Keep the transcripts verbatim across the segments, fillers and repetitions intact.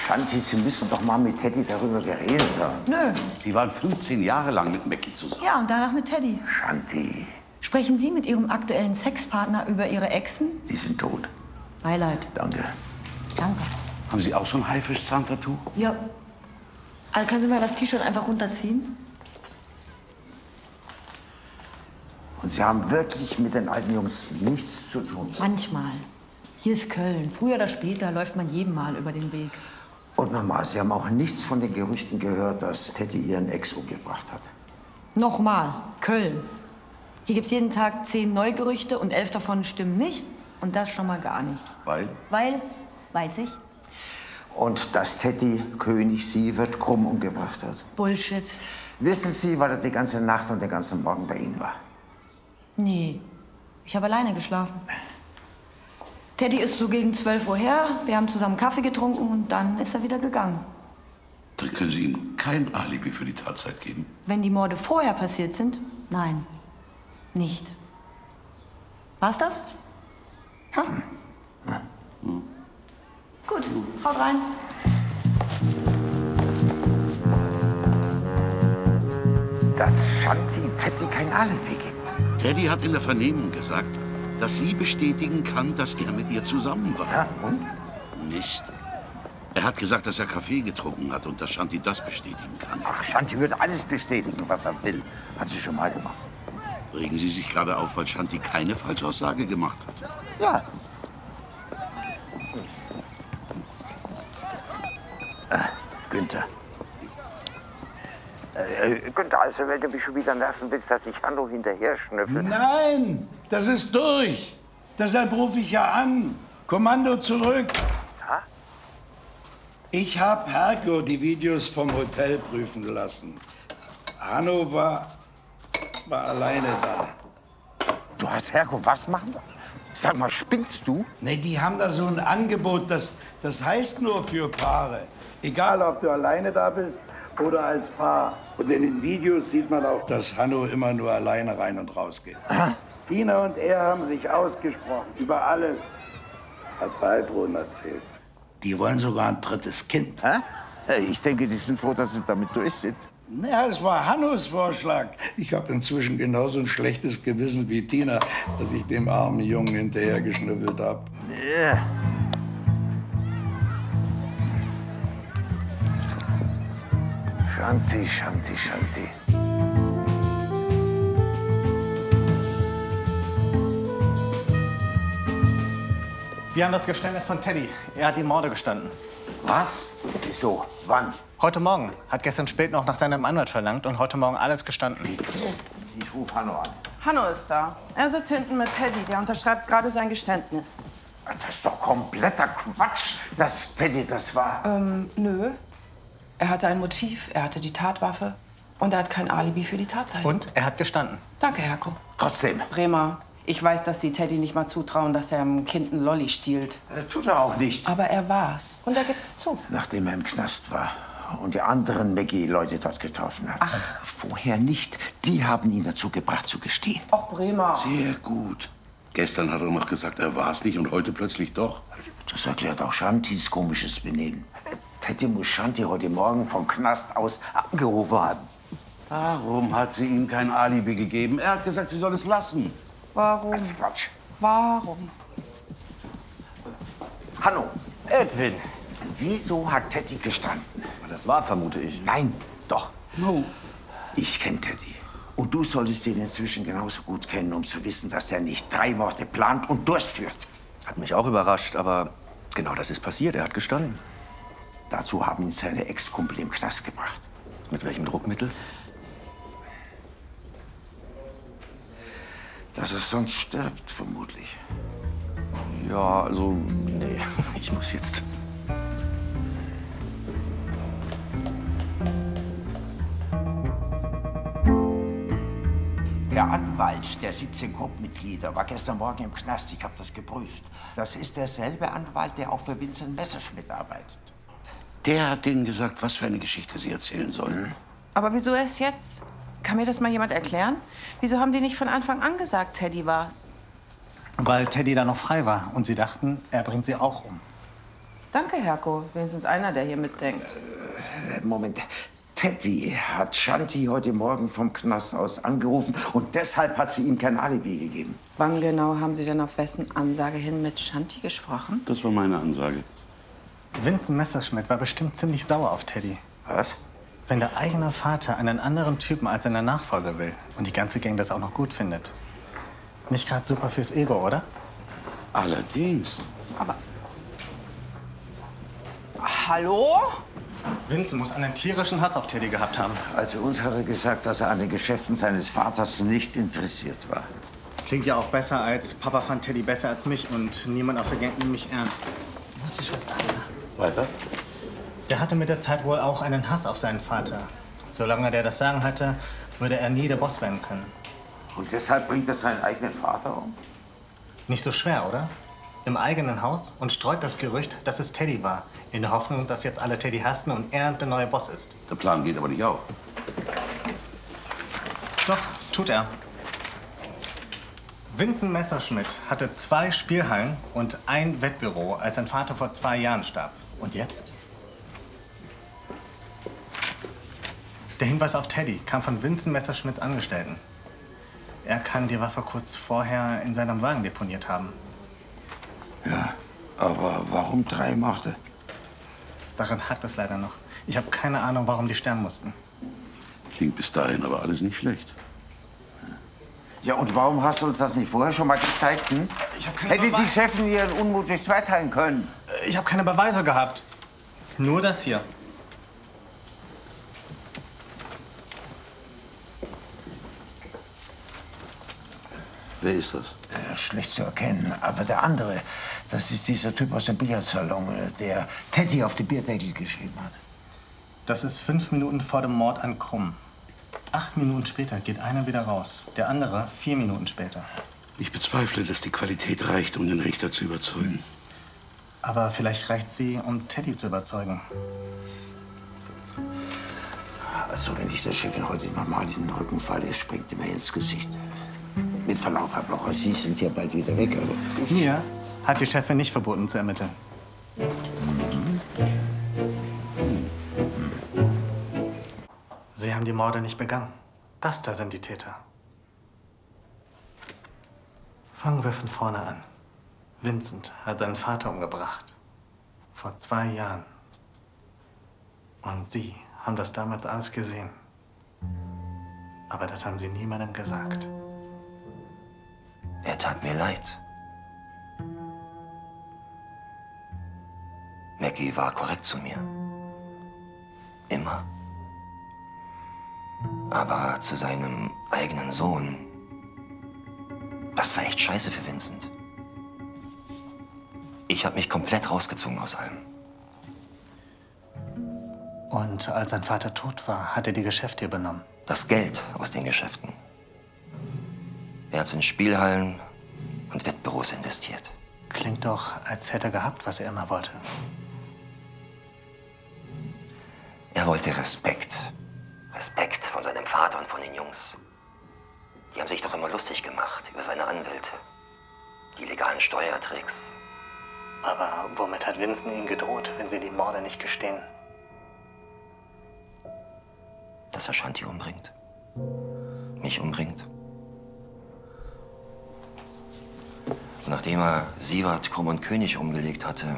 Shanti, Sie müssen doch mal mit Teddy darüber geredet haben. Nö. Sie waren fünfzehn Jahre lang mit Mackie zusammen. Ja, und danach mit Teddy. Shanti, Sprechen Sie mit Ihrem aktuellen Sexpartner über Ihre Exen? die sind tot. Beileid. Danke. Danke. Haben Sie auch so ein Haifisch-Zahntattoo? Ja. Also können Sie mal das T-Shirt einfach runterziehen? Und Sie haben wirklich mit den alten Jungs nichts zu tun. Manchmal. Hier ist Köln. Früher oder später läuft man jedem Mal über den Weg. Und nochmal, Sie haben auch nichts von den Gerüchten gehört, dass Teddy Ihren Ex umgebracht hat. Nochmal. Köln. Hier gibt's jeden Tag zehn Neugerüchte und elf davon stimmen nicht. Und das schon mal gar nicht. Weil? Weil, weiß ich, Und dass Teddy König Sievert krumm umgebracht hat. Bullshit. Wissen Sie, weil er die ganze Nacht und den ganzen Morgen bei Ihnen war? Nee, ich habe alleine geschlafen. Teddy ist so gegen zwölf Uhr her, wir haben zusammen Kaffee getrunken und dann ist er wieder gegangen. Dann können Sie ihm kein Alibi für die Tatzeit geben. Wenn die Morde vorher passiert sind, nein, nicht. War's das? Ha? Hm. Gut, haut rein. Dass Shanti Teddy kein Alibi gibt. Teddy hat in der Vernehmung gesagt, dass sie bestätigen kann, dass er mit ihr zusammen war. Ja, und? Nicht. Er hat gesagt, dass er Kaffee getrunken hat und dass Shanti das bestätigen kann. Ach, Shanti wird alles bestätigen, was er will. Hat sie schon mal gemacht. Regen Sie sich gerade auf, weil Shanti keine Falschaussage gemacht hat? Ja. Äh, Günther. Äh, Günther, also wenn du mich schon wieder nerven willst, dass ich Hanno hinterher schnüffel. Nein, das ist durch. Deshalb rufe ich ja an. Kommando zurück. Ja? Ich habe Herko die Videos vom Hotel prüfen lassen. Hanno war, war alleine da. Du hast Herko was machen? Sag mal, spinnst du? Nee, die haben da so ein Angebot, das, das heißt nur für Paare. Egal, ob du alleine da bist oder als Paar. Und in den Videos sieht man auch, dass Hanno immer nur alleine rein und raus geht. Aha. Tina und er haben sich ausgesprochen über alles, hat Heilbrunn erzählt. Die wollen sogar ein drittes Kind. Hä? Ich denke, die sind froh, dass sie damit durch sind. Ja, es war Hannos Vorschlag. Ich habe inzwischen genauso ein schlechtes Gewissen wie Tina, dass ich dem armen Jungen hinterhergeschnüffelt habe. Ja. Shanti, Shanti, Shanti. Wir haben das Geständnis von Teddy. Er hat die Morde gestanden. Was? Wieso? Wann? Heute Morgen. Hat gestern spät noch nach seinem Anwalt verlangt und heute Morgen alles gestanden. Ich rufe Hanno an. Hanno ist da. Er sitzt hinten mit Teddy. Der unterschreibt gerade sein Geständnis. Das ist doch kompletter Quatsch, dass Teddy das war. Ähm, nö. Er hatte ein Motiv, er hatte die Tatwaffe und er hat kein Alibi für die Tatzeit. Und er hat gestanden. Danke, Herko. Trotzdem. Bremer, ich weiß, dass Sie Teddy nicht mal zutrauen, dass er einem Kind einen Lolli stiehlt. Das tut er auch nicht. Aber er war's. Und er gibt's zu. Nachdem er im Knast war und die anderen Maggie-Leute dort getroffen hat. Ach. Vorher nicht. Die haben ihn dazu gebracht, zu gestehen. Auch Bremer. Sehr gut. Gestern hat er noch gesagt, er war es nicht und heute plötzlich doch. Das erklärt auch Shantis komisches Benehmen. Teddy muss Shanti heute Morgen vom Knast aus angerufen haben. Warum hat sie ihm kein Alibi gegeben? Er hat gesagt, sie soll es lassen. Warum? Das ist Quatsch. Warum? Hanno, Edwin. wieso hat Teddy gestanden? Das war, vermute ich. Nein, doch. No. Ich kenne Teddy. Und du solltest ihn inzwischen genauso gut kennen, um zu wissen, dass er nicht drei Morde plant und durchführt. Hat mich auch überrascht, aber genau das ist passiert. Er hat gestanden. Dazu haben ihn seine Ex-Kumpel im Knast gebracht. Mit welchem Druckmittel? Dass er sonst stirbt, vermutlich. Ja, also, nee, ich muss jetzt. Der Anwalt der siebzehn Gruppenmitglieder war gestern Morgen im Knast. Ich habe das geprüft. Das ist derselbe Anwalt, der auch für Vincent Messerschmidt arbeitet. Der hat denen gesagt, was für eine Geschichte sie erzählen sollen. Aber wieso erst jetzt? Kann mir das mal jemand erklären? Wieso haben die nicht von Anfang an gesagt, Teddy war's? Weil Teddy da noch frei war und sie dachten, er bringt sie auch um. Danke, Herko. Wenigstens einer, der hier mitdenkt. Äh, Moment. Teddy hat Shanti heute Morgen vom Knast aus angerufen und deshalb hat sie ihm kein Alibi gegeben. Wann genau haben Sie denn auf wessen Ansage hin mit Shanti gesprochen? Das war meine Ansage. Vincent Messerschmidt war bestimmt ziemlich sauer auf Teddy. Was? Wenn der eigene Vater einen anderen Typen als seine Nachfolger will und die ganze Gang das auch noch gut findet. Nicht gerade super fürs Ego, oder? Allerdings. Aber... Hallo? Vincent muss einen tierischen Hass auf Teddy gehabt haben. Also uns hat er gesagt, dass er an den Geschäften seines Vaters nicht interessiert war. Klingt ja auch besser als Papa fand Teddy besser als mich und niemand aus der Gang nimmt mich ernst. Muss ich was sagen? Weiter? Der hatte mit der Zeit wohl auch einen Hass auf seinen Vater. Solange der das Sagen hatte, würde er nie der Boss werden können. Und deshalb bringt er seinen eigenen Vater um? Nicht so schwer, oder? Im eigenen Haus und streut das Gerücht, dass es Teddy war. In der Hoffnung, dass jetzt alle Teddy hassen und er der neue Boss ist. Der Plan geht aber nicht auf. Doch, tut er. Vincent Messerschmidt hatte zwei Spielhallen und ein Wettbüro, als sein Vater vor zwei Jahren starb. Und jetzt? Der Hinweis auf Teddy kam von Vincent Messerschmidts Angestellten. Er kann die Waffe kurz vorher in seinem Wagen deponiert haben. Ja, aber warum drei Morde? Daran hakt es leider noch. Ich habe keine Ahnung, warum die sterben mussten. Klingt bis dahin aber alles nicht schlecht. Ja, und warum hast du uns das nicht vorher schon mal gezeigt? Hm? Ich hab keine Hätte die Beweise. Chefin ihren Unmut durch zwei teilen können? Ich habe keine Beweise gehabt. Nur das hier. Wer ist das? Äh, schlecht zu erkennen, aber der andere, das ist dieser Typ aus dem Billardsalon, äh, der Teddy auf den Bierdeckel geschrieben hat. Das ist fünf Minuten vor dem Mord an Krumm. Acht Minuten später geht einer wieder raus. Der andere vier Minuten später. Ich bezweifle, dass die Qualität reicht, um den Richter zu überzeugen. Aber vielleicht reicht sie, um Teddy zu überzeugen. Also, wenn ich der Chefin heute normal in den Rücken falle, springt die mir ins Gesicht. Mit Verlaub, Herr Blocher, Sie sind ja bald wieder weg, aber... Mir hat die Chefin nicht verboten zu ermitteln. Sie haben die Morde nicht begangen. Das da sind die Täter. Fangen wir von vorne an. Vincent hat seinen Vater umgebracht. Vor zwei Jahren. Und Sie haben das damals alles gesehen. Aber das haben Sie niemandem gesagt. Er tat mir leid. Maggie war korrekt zu mir. Immer. Aber zu seinem eigenen Sohn, das war echt scheiße für Vincent. Ich habe mich komplett rausgezogen aus allem. Und als sein Vater tot war, hat er die Geschäfte übernommen. Das Geld aus den Geschäften. Er hat es in Spielhallen und Wettbüros investiert. Klingt doch, als hätte er gehabt, was er immer wollte. Er wollte Respekt. Respekt von seinem Vater und von den Jungs. Die haben sich doch immer lustig gemacht über seine Anwälte. Die legalen Steuertricks. Aber womit hat Vincent ihnen gedroht, wenn sie die Morde nicht gestehen? Dass er Shanti umbringt. Mich umbringt. Und nachdem er Sievert, Krumm und König umgelegt hatte...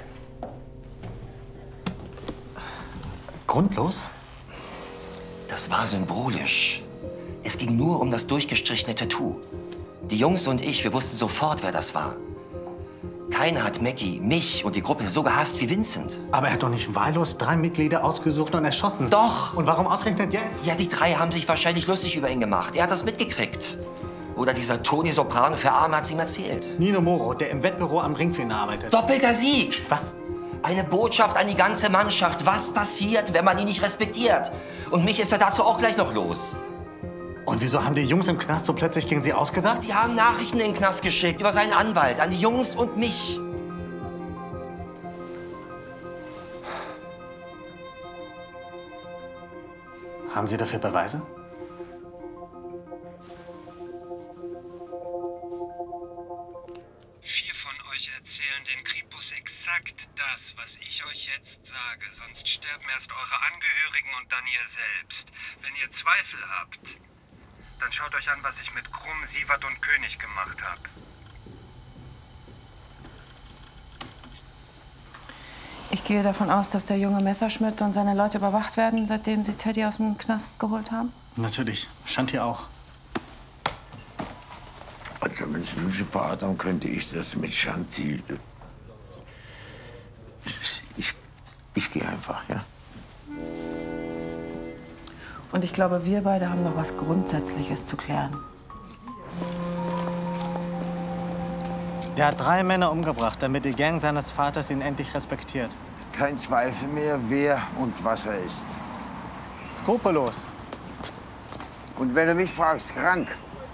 Grundlos? Das war symbolisch. Es ging nur um das durchgestrichene Tattoo. Die Jungs und ich, wir wussten sofort, wer das war. Keiner hat Maggie, mich und die Gruppe so gehasst wie Vincent. Aber er hat doch nicht wahllos drei Mitglieder ausgesucht und erschossen. Doch! Und warum ausgerechnet jetzt? Ja, die drei haben sich wahrscheinlich lustig über ihn gemacht. Er hat das mitgekriegt. Oder dieser Toni Soprano für Arme hat's ihm erzählt. Nino Moro, der im Wettbüro am Ring für ihn arbeitet. Doppelter Sieg! Was? Eine Botschaft an die ganze Mannschaft. Was passiert, wenn man ihn nicht respektiert? Und mich ist er dazu auch gleich noch los. Und wieso haben die Jungs im Knast so plötzlich gegen sie ausgesagt? Die haben Nachrichten in den Knast geschickt über seinen Anwalt an die Jungs und mich. Haben Sie dafür Beweise? Vier von euch erzählen den Kripus exakt das, das, was ich euch jetzt sage, sonst sterben erst eure Angehörigen und dann ihr selbst. Wenn ihr Zweifel habt, dann schaut euch an, was ich mit Krumm, Sievert und König gemacht habe. Ich gehe davon aus, dass der junge Messerschmidt und seine Leute überwacht werden, seitdem sie Teddy aus dem Knast geholt haben? Natürlich. Shanti auch. Also, wenn Sie mich fragen, dann könnte ich das mit Shanti. Ich, ich gehe einfach, ja? Und ich glaube, wir beide haben noch was Grundsätzliches zu klären. Der hat drei Männer umgebracht, damit die Gang seines Vaters ihn endlich respektiert. Kein Zweifel mehr, wer und was er ist. Skrupellos. Und wenn du mich fragst, krank.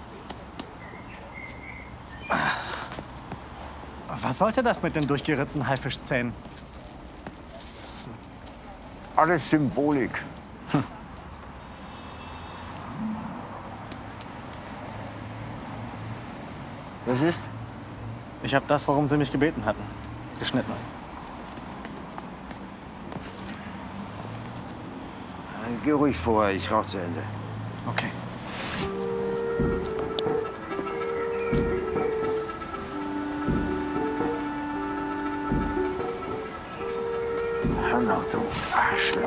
Was sollte das mit den durchgeritzten Haifischzähnen? Alles Symbolik. Hm. Was ist? Ich habe das, worum Sie mich gebeten hatten, geschnitten. Geh ruhig vor, ich rauche zu Ende. Okay. Hör noch, du Arschloch.